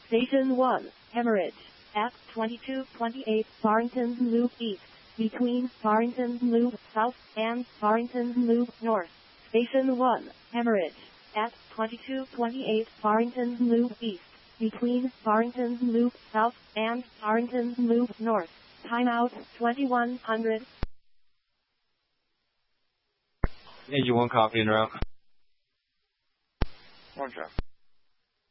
Station 1, Hemorrhage, at 2228 Farrington Loop East, between Farrington Loop South and Farrington Loop North. Station 1, Hemorrhage, at 2228 Farrington Loop East, between Farrington Loop South and Farrington Loop North. Timeout 2100. Yeah, you want coffee in route? One drop.